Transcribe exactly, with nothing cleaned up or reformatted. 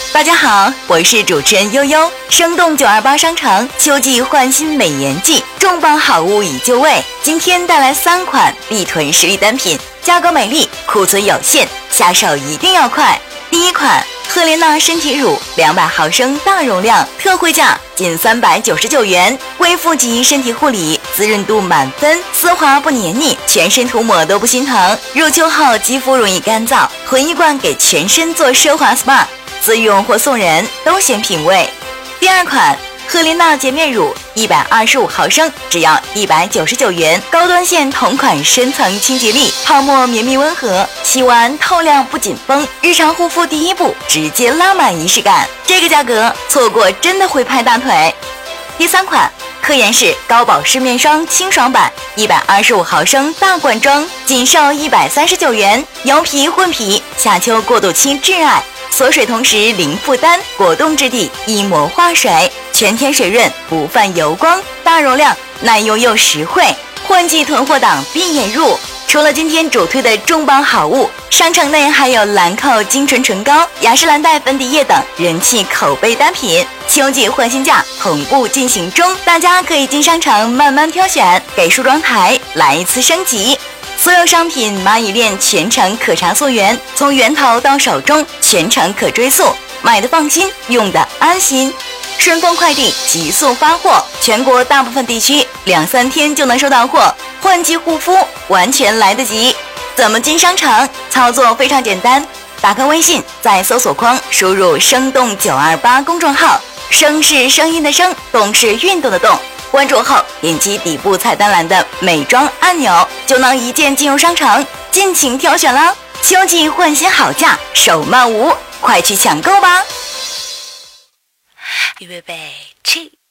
大家好，我是主持人悠悠。生动九二八商城秋季换新美颜季，重磅好物已就位。今天带来三款必囤实力单品，价格美丽，库存有限，下手一定要快。第一款赫莲娜身体乳两百毫升大容量，特惠价仅三百九十九元，恢复级身体护理，滋润度满分，丝滑不黏腻，全身涂抹都不心疼。入秋后肌肤容易干燥，混一罐给全身做奢华 S P A， 自用或送人都显品味。第二款赫莲娜洁面乳一百二十五毫升，只要一百九十九元，高端线同款深层清洁力，泡沫绵密温和，洗完透亮不紧绷，日常护肤第一步直接拉满仪式感，这个价格错过真的会拍大腿。第三款科颜氏高保湿面霜清爽版一百二十五毫升大罐装，仅售一百三十九元，油皮混皮，夏秋过渡期挚爱，锁水同时零负担，果冻质地一膜化水，全天水润不泛油光，大容量耐用又实惠，换季囤货档必眼入。除了今天主推的重磅好物，商城内还有兰蔻精纯唇膏、雅诗兰黛粉底液等人气口碑单品，秋季换新价同步进行中，大家可以进商场慢慢挑选，给梳妆台来一次升级。所有商品蚂蚁链全程可查溯源，从源头到手中全程可追溯，买的放心，用的安心。顺丰快递急速发货，全国大部分地区两三天就能收到货，换季护肤完全来得及。怎么进商场？操作非常简单，打开微信，在搜索框输入生动九二八公众号，声是声音的声，动是运动的动，关注后点击底部菜单栏的美妆按钮，就能一键进入商城，尽情挑选啦！秋季换新好价，手慢无，快去抢购吧！ 预备起。